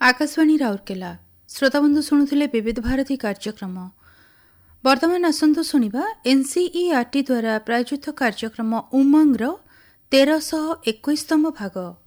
आकाशवाणी राउरकेला श्रोताबंधु शुणुले विविध भारती कार्यक्रम। वर्तमान आसंतु शुणिबा एनसीईआरटी द्वारा प्रायोजित कार्यक्रम उमंगर 1321तम भाग।